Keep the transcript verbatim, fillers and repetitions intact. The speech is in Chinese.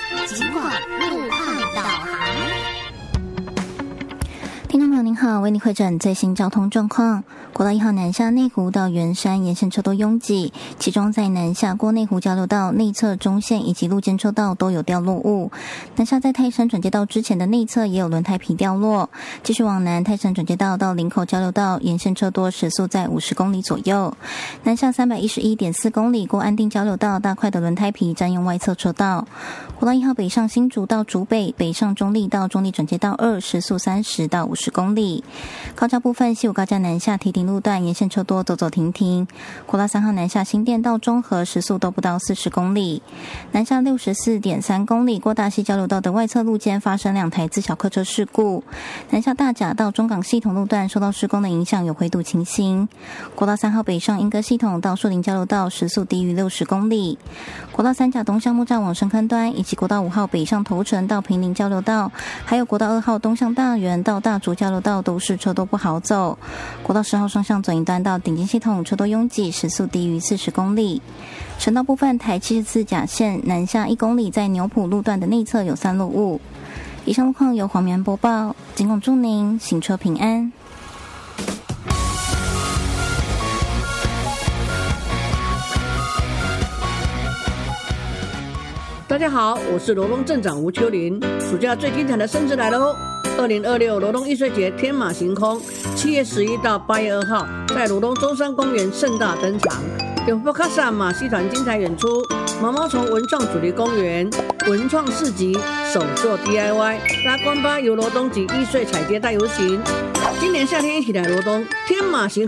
警广路况导航。 听众朋友您好，为您汇整最新交通状况。国道一号南下内湖到圆山沿线车多拥挤，其中在南下过内湖交流道内侧中线以及路肩车道都有掉落物。南下在泰山转接道之前的内侧也有轮胎皮掉落。继续往南，泰山转接道到林口交流道沿线车多，时速在五十公里左右。南下 三百一十一点四公里过安定交流道，大块的轮胎皮占用外侧车道。国道一号北上新竹到竹北，北上中立到中立转接道二，时速三十到五十公里。高架部分，西武高架南下堤顶路段沿线车多，走走停停。国道三号南下新店到中和，时速都不到四十公里。南下 六十四点三公里过大溪交流道的外侧路肩发生两台自小客车事故。南下大甲到中港系统路段受到施工的影响，有灰度情形。国道三号北上莺歌系统到树林交流道，时速低于六十公里。国道三甲东向木栅往深坑端，以及国道五号北上头城到平林交流道，还有国道二号东向大园到大竹交流道都是车多不好走。国道十号双向左营端到顶尖系统车多拥挤，时速低于四十公里。省道部分，台七十四甲线南下一公里，在牛埔路段的内侧有散落物。以上路况由黄棉播报，警广祝您行车平安。 大家好，我是罗东镇长吴秋玲。暑假最精彩的盛事来喽！二零二六罗东艺术节天马行空，七月十一到八月二号，在罗东中山公园盛大登场。有波卡萨马戏团精彩演出，毛毛虫文创主题公园、文创市集、手作 D I Y、拉关巴游罗东及易碎彩街大游行。今年夏天一起来罗东天马行